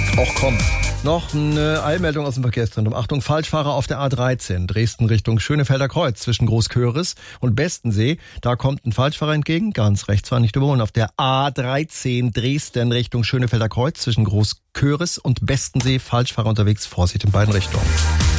Och komm. Noch eine Eilmeldung aus dem Verkehrszentrum. Achtung, Falschfahrer auf der A13, Dresden Richtung Schönefelder Kreuz zwischen Großköris und Bestensee. Da kommt ein Falschfahrer entgegen, ganz rechts war nicht überholen. Auf der A13 Dresden Richtung Schönefelder Kreuz zwischen Großköris und Bestensee. Falschfahrer unterwegs, Vorsicht in beiden Richtungen.